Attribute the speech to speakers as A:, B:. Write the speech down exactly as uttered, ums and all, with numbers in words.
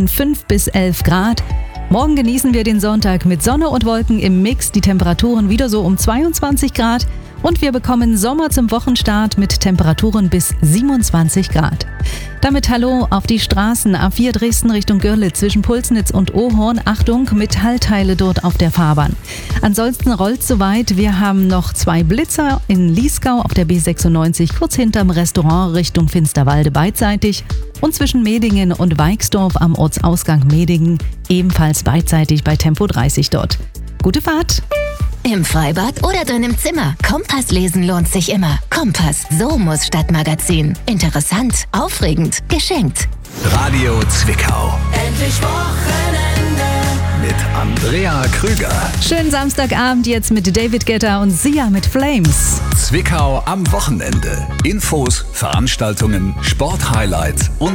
A: fünf bis elf Grad. Morgen genießen wir den Sonntag mit Sonne und Wolken im Mix, die Temperaturen wieder so um zweiundzwanzig Grad und wir bekommen Sommer zum Wochenstart mit Temperaturen bis siebenundzwanzig Grad. Damit hallo auf die Straßen. A vier Dresden Richtung Görlitz zwischen Pulsnitz und Ohorn. Achtung, Metallteile dort auf der Fahrbahn. Ansonsten rollt's soweit. Wir haben noch zwei Blitzer in Liesgau auf der B sechsundneunzig, kurz hinterm Restaurant Richtung Finsterwalde beidseitig. Und zwischen Medingen und Weixdorf am Ortsausgang Medingen ebenfalls beidseitig bei Tempo dreißig dort. Gute Fahrt!
B: Im Freibad oder drin im Zimmer. Kompass lesen lohnt sich immer. Kompass, so muss Stadtmagazin. Interessant, aufregend, geschenkt.
C: Radio Zwickau.
D: Endlich Wochenende.
C: Mit Andrea Krüger.
A: Schönen Samstagabend jetzt mit David Guetta und Sia mit Flames.
C: Zwickau am Wochenende. Infos, Veranstaltungen, Sporthighlights und